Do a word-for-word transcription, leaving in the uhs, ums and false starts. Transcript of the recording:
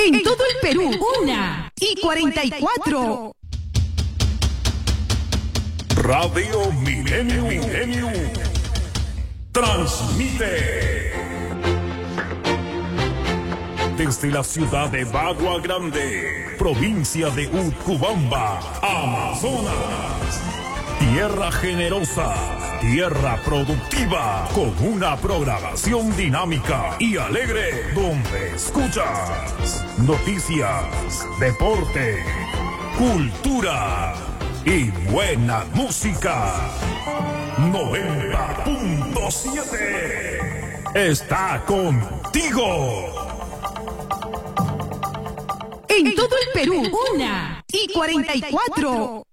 En todo el Perú, una y cuarenta y cuatro. Radio Milenio, Milenio transmite desde la ciudad de Bagua Grande, provincia de Utcubamba, Amazonas. Tierra generosa, tierra productiva, con una programación dinámica y alegre, donde escuchas noticias, deporte, cultura y buena música. noventa punto siete está contigo. En todo el Perú, una y cuarenta y cuatro.